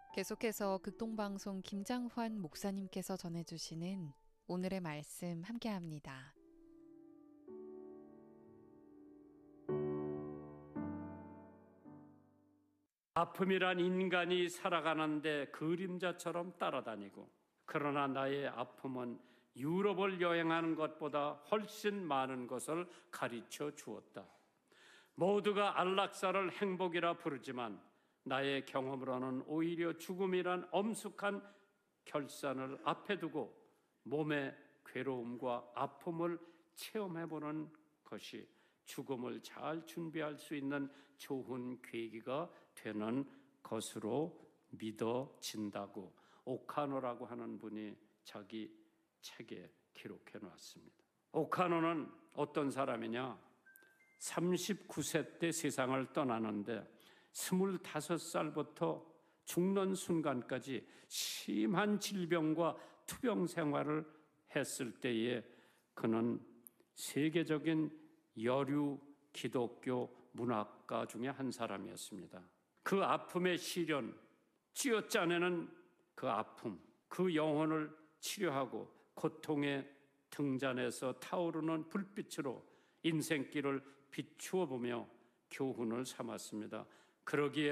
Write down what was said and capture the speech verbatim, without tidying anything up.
계속해서 극동방송 김장환 목사님께서 전해주시는 오늘의 말씀 함께합니다. 아픔이란 인간이 살아가는데 그림자처럼 따라다니고, 그러나 나의 아픔은 유럽을 여행하는 것보다 훨씬 많은 것을 가르쳐 주었다. 모두가 안락사를 행복이라 부르지만 나의 경험으로는 오히려 죽음이란 엄숙한 결산을 앞에 두고 몸의 괴로움과 아픔을 체험해보는 것이 죽음을 잘 준비할 수 있는 좋은 계기가 되는 것으로 믿어진다고 오카노라고 하는 분이 자기 책에 기록해 놨습니다. 오카노는 어떤 사람이냐? 삼십구 세 때 세상을 떠나는데 스물다섯 살부터 죽는 순간까지 심한 질병과 투병 생활을 했을 때에 그는 세계적인 여류 기독교 문학가 중에 한 사람이었습니다. 그 아픔의 시련, 쥐어짜내는 그 아픔, 그 영혼을 치료하고 고통의 등잔에서 타오르는 불빛으로 인생길을 비추어 보며 교훈을 삼았습니다. 그러기에